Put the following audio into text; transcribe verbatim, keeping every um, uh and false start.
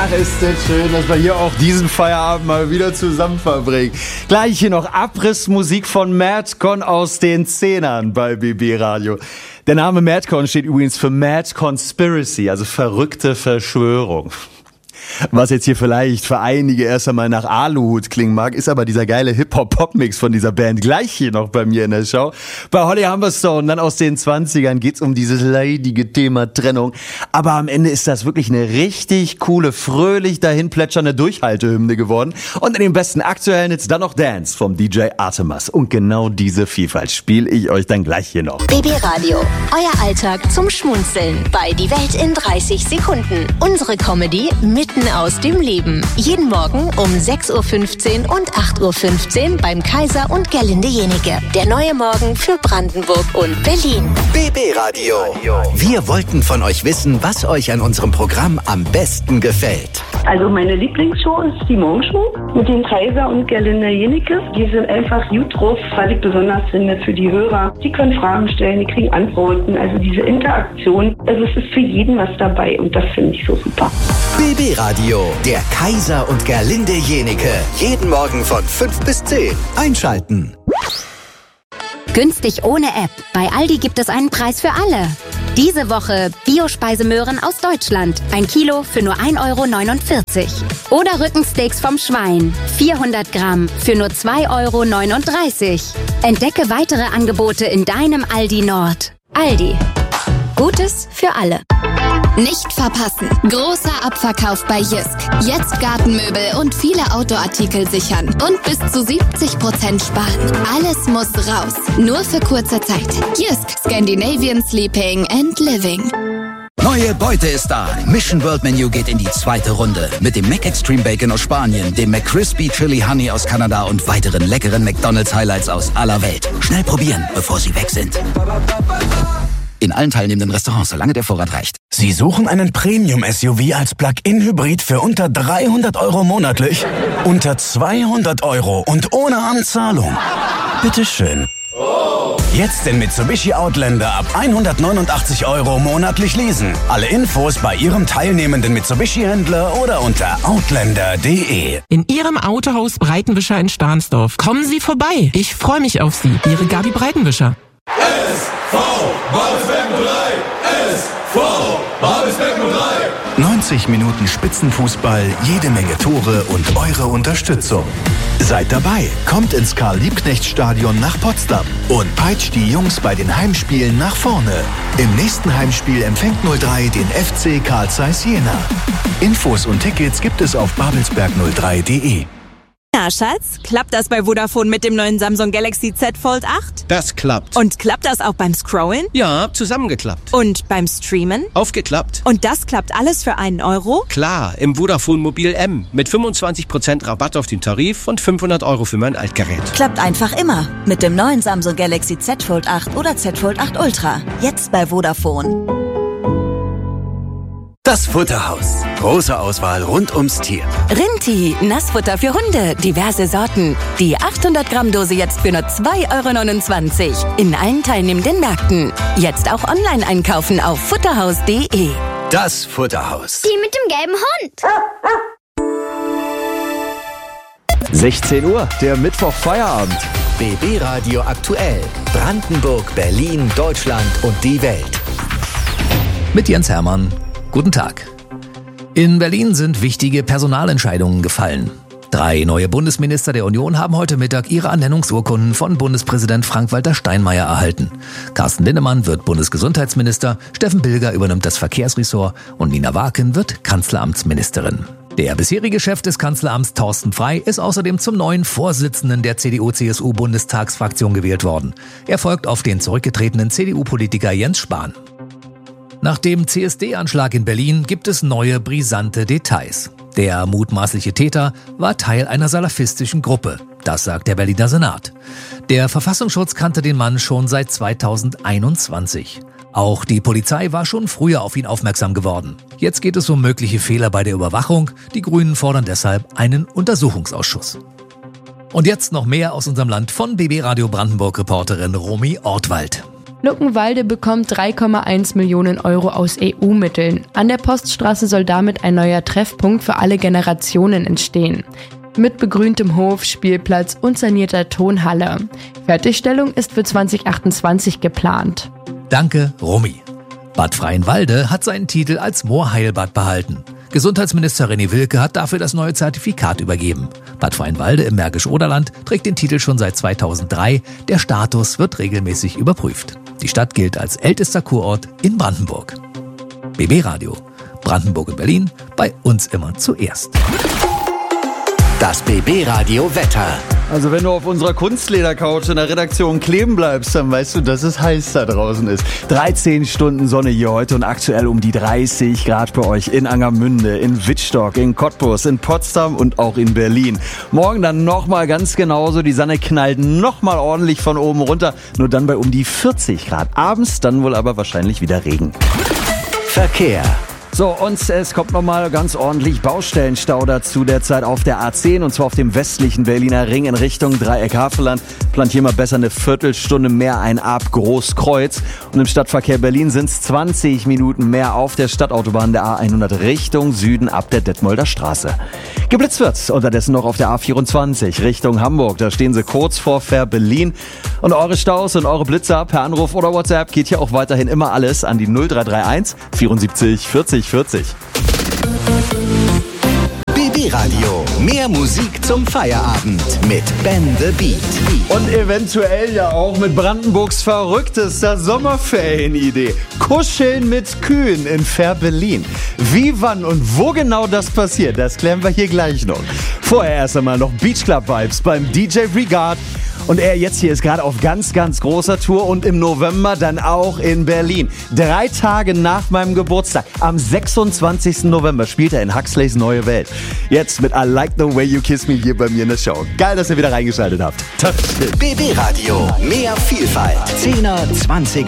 Ach, ist das schön, dass wir hier auch diesen Feierabend mal wieder zusammen verbringen. Gleich hier noch Abrissmusik von Madcon aus den Zehnern bei B B Radio. Der Name Madcon steht übrigens für Mad Conspiracy, also verrückte Verschwörung. Was jetzt hier vielleicht für einige erst einmal nach Aluhut klingen mag, ist aber dieser geile Hip-Hop-Pop-Mix von dieser Band. Gleich hier noch bei mir in der Show. Bei Holly Humberstone, dann aus den zwanzigern, geht's um dieses leidige Thema Trennung. Aber am Ende ist das wirklich eine richtig coole, fröhlich dahin plätschernde Durchhaltehymne geworden. Und in den besten aktuellen Hits dann noch Dance vom D J Artemas. Und genau diese Vielfalt spiele ich euch dann gleich hier noch. B B Radio, euer Alltag zum Schmunzeln bei Die Welt in dreißig Sekunden. Unsere Comedy mitten aus dem Leben. Jeden Morgen um sechs Uhr fünfzehn und acht Uhr fünfzehn beim Kaiser und Gerlinde Jenike. Der neue Morgen für Brandenburg und Berlin. B B Radio. Wir wollten von euch wissen, was euch an unserem Programm am besten gefällt. Also meine Lieblingsshow ist die Morgenshow mit dem Kaiser und Gerlinde Jenike. Die sind einfach gut drauf, was ich besonders finde für die Hörer. Die können Fragen stellen, die kriegen Antworten. Also diese Interaktion, also es ist für jeden was dabei und das finde ich so super. B B Radio, der Kaiser und Gerlinde Jenike. Jeden Morgen von fünf bis zehn. Einschalten. Günstig ohne App. Bei Aldi gibt es einen Preis für alle. Diese Woche Biospeisemöhren aus Deutschland. Ein Kilo für nur ein Euro neunundvierzig. Oder Rückensteaks vom Schwein. vierhundert Gramm für nur zwei Euro neununddreißig. Entdecke weitere Angebote in deinem Aldi Nord. Aldi. Gutes für alle. Nicht verpassen. Großer Abverkauf bei Jysk. Jetzt Gartenmöbel und viele Outdoor-Artikel sichern. Und bis zu siebzig Prozent sparen. Alles muss raus. Nur für kurze Zeit. Jysk. Scandinavian Sleeping and Living. Neue Beute ist da. Mission World Menu geht in die zweite Runde. Mit dem Mac Extreme Bacon aus Spanien, dem McCrispy Chili Honey aus Kanada und weiteren leckeren McDonald's Highlights aus aller Welt. Schnell probieren, bevor sie weg sind. In allen teilnehmenden Restaurants, solange der Vorrat reicht. Sie suchen einen Premium-S U V als Plug-in-Hybrid für unter dreihundert Euro monatlich? Unter zweihundert Euro und ohne Anzahlung? Bitteschön. Jetzt den Mitsubishi Outlander ab hundertneunundachtzig Euro monatlich leasen. Alle Infos bei Ihrem teilnehmenden Mitsubishi-Händler oder unter outlander punkt de. In Ihrem Autohaus Breitenwischer in Stahnsdorf. Kommen Sie vorbei. Ich freue mich auf Sie. Ihre Gabi Breitenwischer. S V Babelsberg null drei! S V Babelsberg null drei! neunzig Minuten Spitzenfußball, jede Menge Tore und eure Unterstützung. Seid dabei, kommt ins Karl-Liebknecht-Stadion nach Potsdam und peitscht die Jungs bei den Heimspielen nach vorne. Im nächsten Heimspiel empfängt null drei den F C Carl Zeiss Jena. Infos und Tickets gibt es auf babelsberg null drei punkt de. Na, Schatz, klappt das bei Vodafone mit dem neuen Samsung Galaxy Z Fold acht? Das klappt. Und klappt das auch beim Scrollen? Ja, zusammengeklappt. Und beim Streamen? Aufgeklappt. Und das klappt alles für einen Euro? Klar, im Vodafone Mobil M mit fünfundzwanzig Prozent Rabatt auf den Tarif und fünfhundert Euro für mein Altgerät. Klappt einfach immer mit dem neuen Samsung Galaxy Z Fold acht oder Z Fold acht Ultra. Jetzt bei Vodafone. Das Futterhaus. Große Auswahl rund ums Tier. Rinti, Nassfutter für Hunde, diverse Sorten. Die achthundert Gramm Dose jetzt für nur zwei Euro neunundzwanzig. In allen teilnehmenden Märkten. Jetzt auch online einkaufen auf futterhaus punkt de. Das Futterhaus. Die mit dem gelben Hund. sechzehn Uhr, der Mittwoch-Feierabend. B B Radio aktuell. Brandenburg, Berlin, Deutschland und die Welt. Mit Jens Hermann. Guten Tag. In Berlin sind wichtige Personalentscheidungen gefallen. Drei neue Bundesminister der Union haben heute Mittag ihre Ernennungsurkunden von Bundespräsident Frank-Walter Steinmeier erhalten. Carsten Linnemann wird Bundesgesundheitsminister, Steffen Bilger übernimmt das Verkehrsressort und Nina Waken wird Kanzleramtsministerin. Der bisherige Chef des Kanzleramts Thorsten Frey ist außerdem zum neuen Vorsitzenden der C D U C S U-Bundestagsfraktion gewählt worden. Er folgt auf den zurückgetretenen C D U-Politiker Jens Spahn. Nach dem C S D-Anschlag in Berlin gibt es neue brisante Details. Der mutmaßliche Täter war Teil einer salafistischen Gruppe. Das sagt der Berliner Senat. Der Verfassungsschutz kannte den Mann schon seit zweitausendeinundzwanzig. Auch die Polizei war schon früher auf ihn aufmerksam geworden. Jetzt geht es um mögliche Fehler bei der Überwachung. Die Grünen fordern deshalb einen Untersuchungsausschuss. Und jetzt noch mehr aus unserem Land von B B Radio Brandenburg-Reporterin Romy Ortwald. Luckenwalde bekommt drei Komma eins Millionen Euro aus E U-Mitteln. An der Poststraße soll damit ein neuer Treffpunkt für alle Generationen entstehen. Mit begrüntem Hof, Spielplatz und sanierter Tonhalle. Fertigstellung ist für zwanzig achtundzwanzig geplant. Danke, Rumi. Bad Freienwalde hat seinen Titel als Moorheilbad behalten. Gesundheitsminister René Wilke hat dafür das neue Zertifikat übergeben. Bad Freienwalde im Märkisch-Oderland trägt den Titel schon seit zweitausenddrei. Der Status wird regelmäßig überprüft. Die Stadt gilt als ältester Kurort in Brandenburg. B B Radio. Brandenburg und Berlin, bei uns immer zuerst. Das B B-Radio Wetter. Also wenn du auf unserer Kunstledercouch in der Redaktion kleben bleibst, dann weißt du, dass es heiß da draußen ist. dreizehn Stunden Sonne hier heute und aktuell um die dreißig Grad bei euch in Angermünde, in Wittstock, in Cottbus, in Potsdam und auch in Berlin. Morgen dann nochmal ganz genauso, die Sonne knallt nochmal ordentlich von oben runter, nur dann bei um die vierzig Grad. Abends dann wohl aber wahrscheinlich wieder Regen. Verkehr. So, und es kommt nochmal ganz ordentlich Baustellenstau dazu derzeit auf der A zehn und zwar auf dem westlichen Berliner Ring in Richtung Dreieck-Havelland. Plant hier mal besser eine Viertelstunde mehr ein ab Großkreuz. Und im Stadtverkehr Berlin sind es zwanzig Minuten mehr auf der Stadtautobahn der A hundert Richtung Süden ab der Detmolder Straße. Geblitzt wird's unterdessen noch auf der A vierundzwanzig Richtung Hamburg. Da stehen sie kurz vor Ver-Berlin. Und eure Staus und eure Blitzer per Anruf oder WhatsApp geht hier auch weiterhin immer alles an die null drei drei eins vierundsiebzig vierzig vierzig. B B-Radio. Mehr Musik zum Feierabend mit Ben the Beat. Und eventuell ja auch mit Brandenburgs verrücktester Sommerferienidee. Kuscheln mit Kühen in Ver-Berlin. Wie, wann und wo genau das passiert, das klären wir hier gleich noch. Vorher erst einmal noch Beach Club Vibes beim D J Regard. Und er jetzt hier ist gerade auf ganz, ganz großer Tour und im November dann auch in Berlin. Drei Tage nach meinem Geburtstag, am sechsundzwanzigsten November, spielt er in Huxleys Neue Welt. Jetzt mit I Like the Way You Kiss Me hier bei mir in der Show. Geil, dass ihr wieder reingeschaltet habt. B B-Radio. Mehr Vielfalt. zehner, zwanziger